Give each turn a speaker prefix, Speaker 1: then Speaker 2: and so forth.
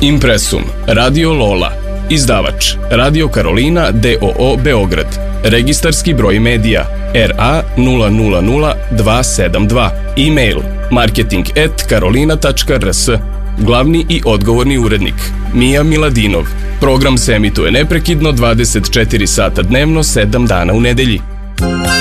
Speaker 1: Impresum, Radio Lola, izdavač Radio Karolina d.o.o. Beograd, registarski broj medija RA 000272, e-mail marketing@karolina.rs, glavni i odgovorni urednik Mija Miladinov. Program se emituje neprekidno 24 sata dnevno, 7 dana u nedelji.